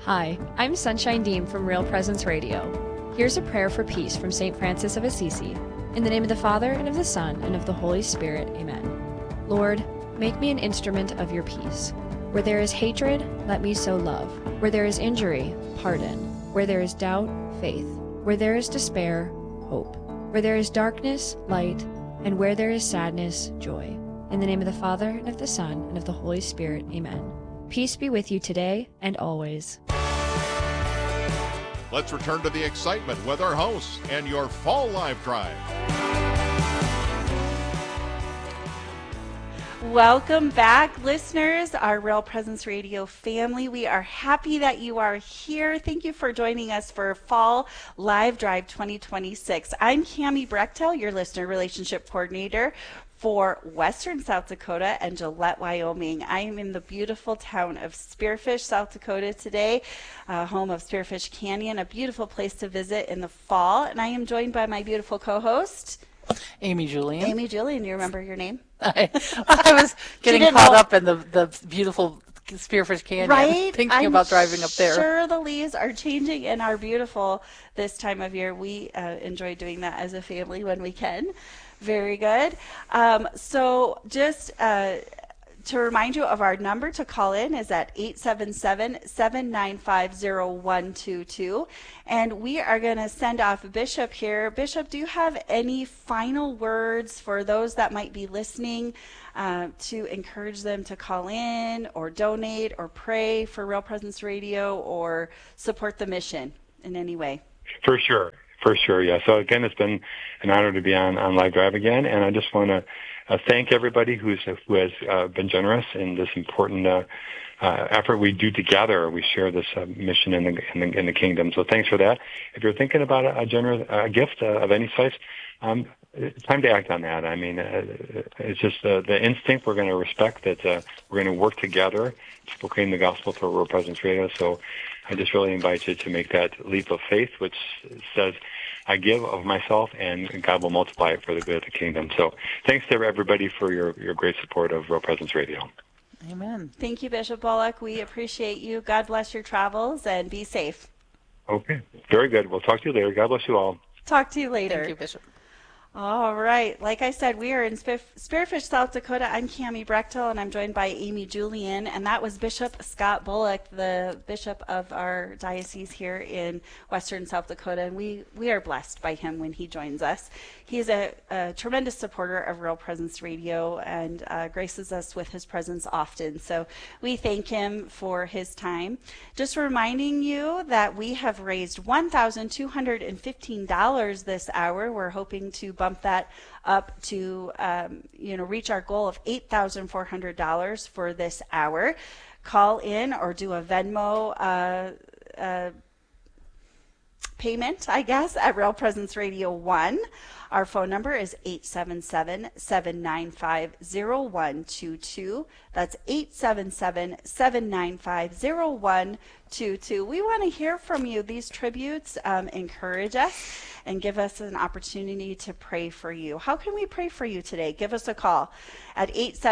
Hi, I'm Sunshine Deem from Real Presence Radio. Here's a prayer for peace from St. Francis of Assisi. In the name of the Father, and of the Son, and of the Holy Spirit, amen. Lord, make me an instrument of your peace. Where there is hatred, let me sow love. Where there is injury, pardon. Where there is doubt, faith. Where there is despair, hope. Where there is darkness, light. And where there is sadness, joy. In the name of the Father, and of the Son, and of the Holy Spirit, amen. Peace be with you today and always. Let's return to the excitement with our hosts and your Fall Live Drive. Welcome back, listeners, our Real Presence Radio family. We are happy that you are here. Thank you for joining us for Fall Live Drive 2026. I'm Cami Brechtel, your listener relationship coordinator for Western South Dakota and Gillette, Wyoming. I am in the beautiful town of Spearfish, South Dakota today, home of Spearfish Canyon, a beautiful place to visit in the fall. And I am joined by my beautiful co-host, Amy Julian. Amy Julian, you remember your name? I was getting caught up in the beautiful Spearfish Canyon, right? thinking about driving up there. Sure, the leaves are changing and are beautiful this time of year. We enjoy doing that as a family when we can. Very good. So just to remind you of our number to call in is at 877-795-0122. And we are going to send off Bishop here. Bishop, do you have any final words for those that might be listening to encourage them to call in or donate or pray for Real Presence Radio or support the mission in any way? For sure, yeah. So again, it's been an honor to be on Live Drive again, and I just want to thank everybody who has been generous in this important effort we do together. We share this mission in the kingdom. So thanks for that. If you're thinking about a generous gift of any size, it's time to act on that. I mean, it's just the instinct. We're going to respect that. We're going to work together to proclaim the gospel through Real Presence Radio. So I just really invite you to make that leap of faith, which says, I give of myself, and God will multiply it for the good of the kingdom. So thanks to everybody for your great support of Real Presence Radio. Amen. Thank you, Bishop Bullock. We appreciate you. God bless your travels, and be safe. Okay. Very good. We'll talk to you later. God bless you all. Talk to you later. Thank you, Bishop. All right. Like I said, we are in Spearfish, South Dakota. I'm Cami Brechtel, and I'm joined by Amy Julian. And that was Bishop Scott Bullock, the bishop of our diocese here in Western South Dakota. And we are blessed by him when he joins us. He is a tremendous supporter of Real Presence Radio and graces us with his presence often. So we thank him for his time. Just reminding you that we have raised $1,215 this hour. We're hoping to bump that up to reach our goal of $8,400 for this hour. Call in or do a Venmo payment, I guess, at Real Presence Radio 1. Our phone number is 877-795-0122. That's 877-795-0122. We want to hear from you. These tributes encourage us and give us an opportunity to pray for you. How can we pray for you today? Give us a call at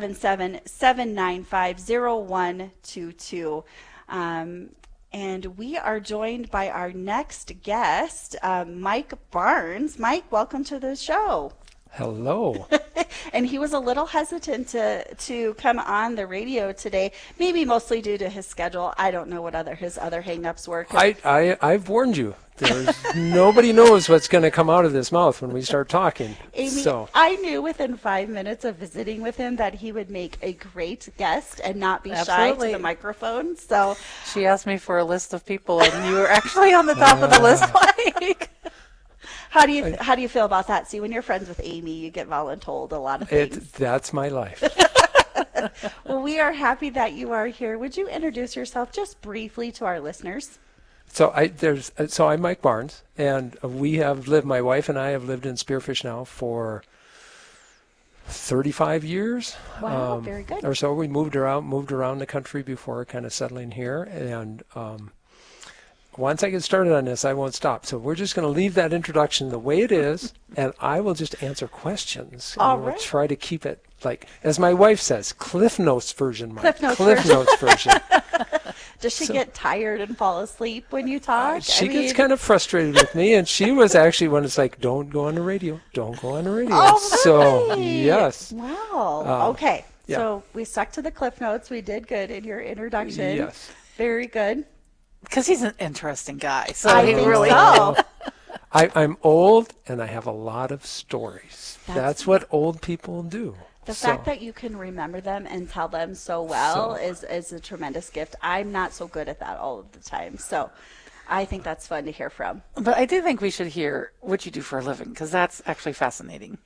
877-795-0122. And we are joined by our next guest, Mike Barnes. Mike, welcome to the show. Hello. And he was a little hesitant to come on the radio today, maybe mostly due to his schedule. I don't know what his other hang-ups were. I've warned you. There's nobody knows what's going to come out of this mouth when we start talking. Amy, I knew within 5 minutes of visiting with him that he would make a great guest and not be shy to the microphone. So she asked me for a list of people, and you were actually on the top of the list, Mike. How do you feel about that? See, when you're friends with Amy, you get voluntold a lot of things. That's my life. Well, we are happy that you are here. Would you introduce yourself just briefly to our listeners? So I'm Mike Barnes, and my wife and I have lived in Spearfish now for 35 years. Wow, very good. Or so. We moved around the country before kind of settling here, and once I get started on this, I won't stop. So we're just going to leave that introduction the way it is, and I will just answer questions. And we'll try to keep it, like, as my wife says, Cliff Notes version, Mike. Cliff Notes version. Does she So- get tired and fall asleep when you talk? She gets kind of frustrated with me, and she was actually when it's like, don't go on the radio, don't go on the radio. Oh, So, really? yes. Wow. Okay. yeah. So we stuck to the Cliff Notes. We did good in your introduction. Yes. Very good. Because he's an interesting guy. So I he think really. so. I'm old, and I have a lot of stories. That's- That's what old people do. The So- fact that you can remember them and tell them so well So- is a tremendous gift. I'm not so good at that all of the time. So I think that's fun to hear from. But I do think we should hear what you do for a living, because that's actually fascinating.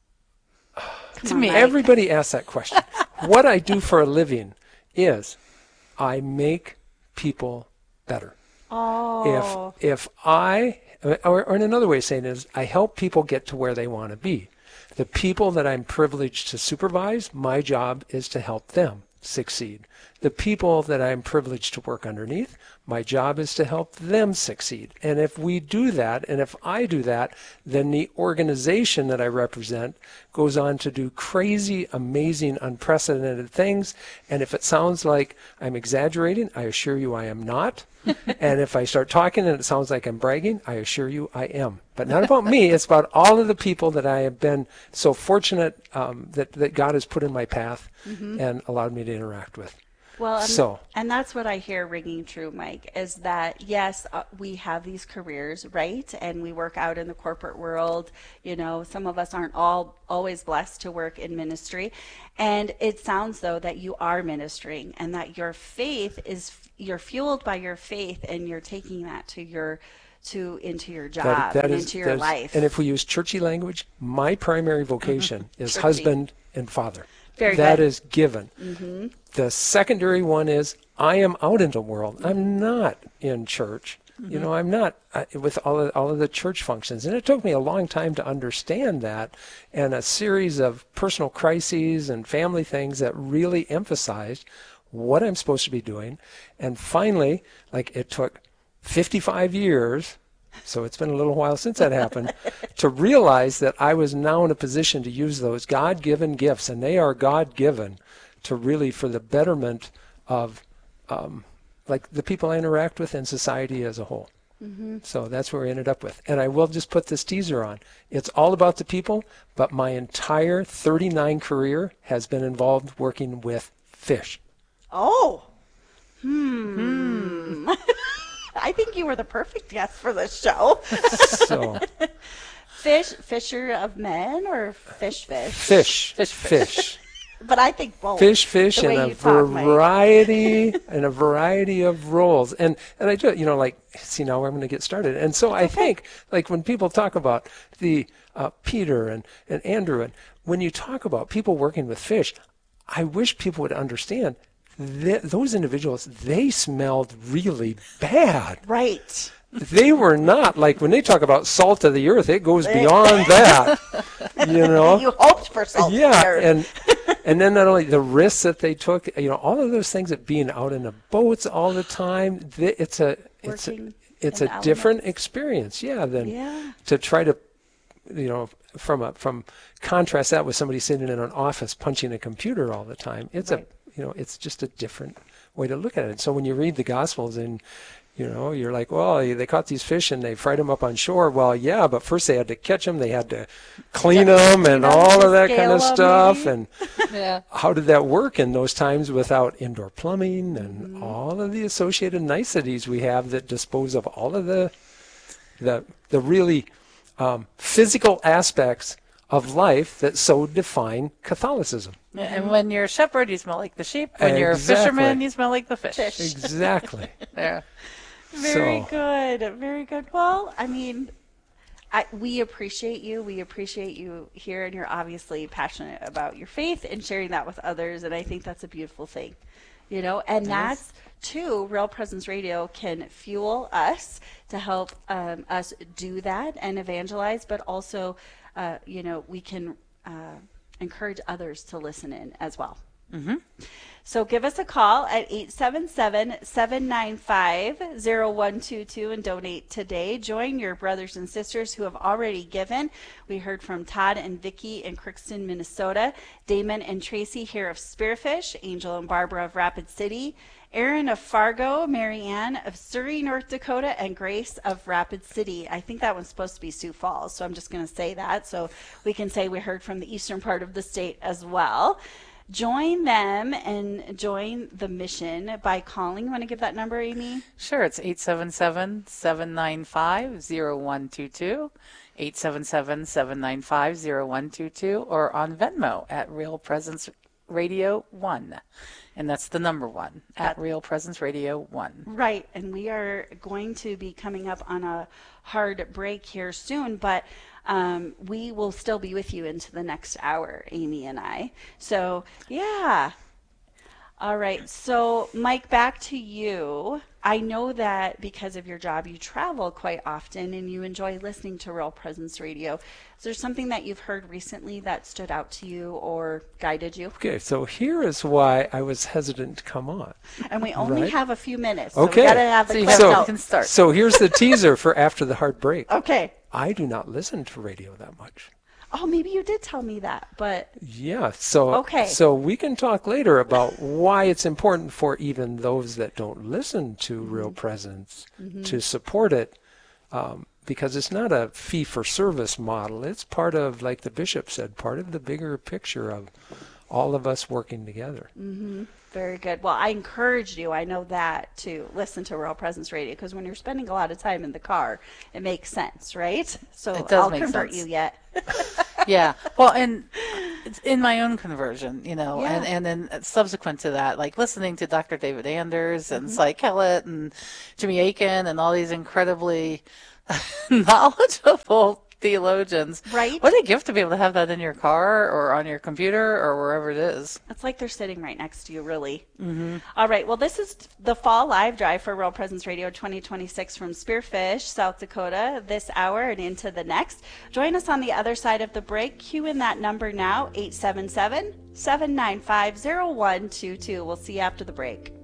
To me, Everybody asks that question. What I do for a living is I make people better. Oh. If I, or in another way of saying it is, I help people get to where they want to be. The people that I'm privileged to supervise, my job is to help them succeed. The people that I'm privileged to work underneath, my job is to help them succeed. And if we do that, and if I do that, then the organization that I represent goes on to do crazy, amazing, unprecedented things. And if it sounds like I'm exaggerating, I assure you I am not. And if I start talking and it sounds like I'm bragging, I assure you I am. But not about me. It's about all of the people that I have been so fortunate that God has put in my path and allowed me to interact with. Well, and that's what I hear ringing true, Mike, is that, yes, we have these careers, right? And we work out in the corporate world. You know, some of us aren't always blessed to work in ministry. And it sounds, though, that you are ministering and that your faith you're fueled by your faith, and you're taking that into your job and into your life. And if we use churchy language, my primary vocation is Churchy. husband and father. Very That good. is given. The secondary one is I am out in the world. I'm not in church. You know, I'm not with all of the church functions. And it took me a long time to understand that, and a series of personal crises and family things that really emphasized what I'm supposed to be doing. And finally, like, it took 55 years, so it's been a little while since that happened, to realize that I was now in a position to use those God-given gifts, and they are God-given, to really for the betterment of like the people I interact with and society as a whole. So that's where we ended up with. And I will just put this teaser on. It's all about the people, but my entire 39 career has been involved working with fish. Oh. I think you were the perfect guest for this show. So Fisher of men or fish? fish. But I think both. Fish The way in a you talk, Mike. variety of roles. And I do, you know, like, see, now I'm going to get started. And so I think, like, when people talk about the Peter and Andrew, and when you talk about people working with fish, I wish people would understand that those individuals, they smelled really bad. Right. They were not, like, when they talk about salt of the earth, it goes beyond that, you know. You hoped for salt. Yeah, and then not only the risks that they took, you know, all of those things, of being out in the boats all the time, it's a different experience, than to try to, you know, from contrast that with somebody sitting in an office punching a computer all the time. It's it's just a different way to look at it. So when you read the Gospels and, you know, you're like, well, they caught these fish and they fried them up on shore. Well, yeah, but first they had to catch them, they had to clean them and all of that kind of stuff. And how did that work in those times without indoor plumbing and all of the associated niceties we have that dispose of all of the really physical aspects of life that so define Catholicism. And when you're a shepherd, you smell like the sheep. When you're a fisherman, you smell like the fish. Exactly. Yeah. Very good. Very good. Well, I mean, we appreciate you. We appreciate you here, and you're obviously passionate about your faith and sharing that with others, and I think that's a beautiful thing. You know, and that's, too, Real Presence Radio can fuel us to help us do that and evangelize, but also, you know, we can encourage others to listen in as well. So give us a call at 877-795-0122 and donate today. Join your brothers and sisters who have already given. We heard from Todd and Vicki in Crookston, Minnesota, Damon and Tracy here of Spearfish, Angel and Barbara of Rapid City, Aaron of Fargo, Marianne of Surrey, North Dakota, and Grace of Rapid City. I think that one's supposed to be Sioux Falls, so I'm just going to say that so we can say we heard from the eastern part of the state as well. Join them and join the mission by calling. You want to give that number, Amy? Sure, it's 877-795-0122, 877-795-0122, or on Venmo at Real Presence Radio 1. And that's the number 1, at Real Presence Radio 1. Right, and we are going to be coming up on a hard break here soon, but we will still be with you into the next hour, Amy and I. So, yeah. All right, so Mike, back to you. I know that because of your job, you travel quite often and you enjoy listening to Real Presence Radio. Is there something that you've heard recently that stood out to you or guided you? Okay, so here is why I was hesitant to come on. And we only have a few minutes, so okay. we got to have the So you question. have to start. So here's the teaser for after the hard break. Okay. I do not listen to radio that much. Oh, maybe you did tell me that, but Yeah, so Okay. so we can talk later about why it's important for even those that don't listen to Real Presence to support it, because it's not a fee-for-service model. It's part of, like the bishop said, part of the bigger picture of all of us working together. very good. Well, I encouraged you, I know that, to listen to Real Presence Radio, because when you're spending a lot of time in the car, it makes sense, right? So It does I'll make convert sense. you yet. Yeah. Well, and it's in my own conversion, you know, Yeah. and then subsequent to that, like listening to Dr. David Anders and Cy Kellett and Jimmy Akin and all these incredibly knowledgeable theologians. Right. What a gift to be able to have that in your car or on your computer or wherever it is. It's like they're sitting right next to you, really. All right. Well, this is the Fall Live Drive for Real Presence Radio 2026 from Spearfish, South Dakota, this hour and into the next. Join us on the other side of the break. Cue in that number now, 877-795-0122. We'll see you after the break.